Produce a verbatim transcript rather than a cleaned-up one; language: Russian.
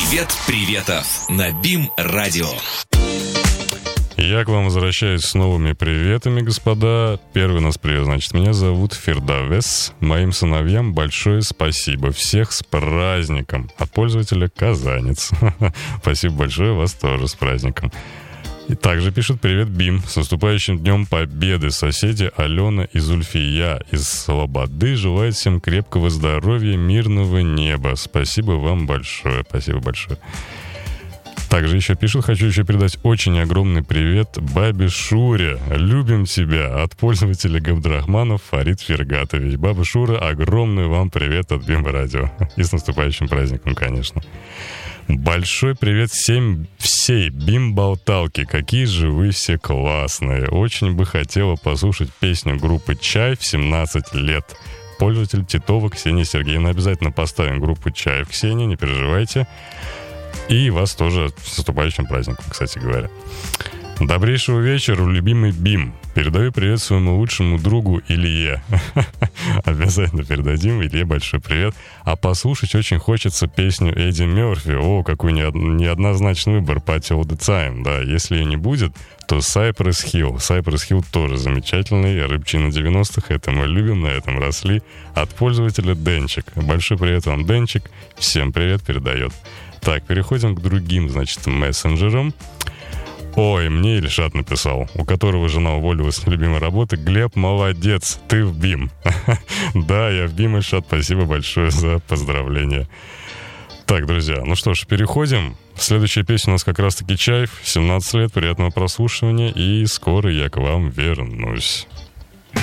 Привет приветов на БИМ-радио. Я к вам возвращаюсь с новыми приветами, господа. Первый нас привет, значит, меня зовут Фирдавес. Моим сыновьям большое спасибо. Всех с праздником. От пользователя Казанец. Спасибо большое, вас тоже с праздником. И также пишут: привет, БИМ. С наступающим Днем Победы. Соседи Алена и Зульфия из Слободы желают всем крепкого здоровья, мирного неба. Спасибо вам большое. Спасибо большое. Также еще пишут: хочу еще передать очень огромный привет бабе Шуре. Любим тебя. От пользователя Габдрахманов Фарид Фергатович. Баба Шура, огромный вам привет от БИМ-радио. И с наступающим праздником, конечно. Большой привет всем, всей БИМ-болталки. Какие же вы все классные. Очень бы хотела послушать песню группы «Чай» в семнадцать лет. Пользователь Титова Ксения Сергеевна. Обязательно поставим группу «Чай» в Ксении, не переживайте. И вас тоже с наступающим праздником, кстати говоря. Добрейшего вечера, любимый БИМ. Передаю привет своему лучшему другу Илье. Обязательно передадим Илье большой привет. А послушать очень хочется песню Эдди Мерфи. О, какой неоднозначный выбор, Party All The Time. Да, если ее не будет, то Cypress Hill. Cypress Hill тоже замечательный. Рыбчина девяностых. Это мы любим, на этом росли. От пользователя Денчик. Большой привет вам, Денчик. Всем привет передает. Так, переходим к другим, значит, мессенджерам. Ой, мне Ильшат написал, у которого жена уволилась с любимой работы. Глеб, молодец, ты в БИМ. Да, я в БИМ, Ильшат, спасибо большое за поздравления. Так, друзья, ну что ж, переходим. Следующая песня у нас как раз-таки «Чайф». семнадцать лет, приятного прослушивания, и скоро я к вам вернусь.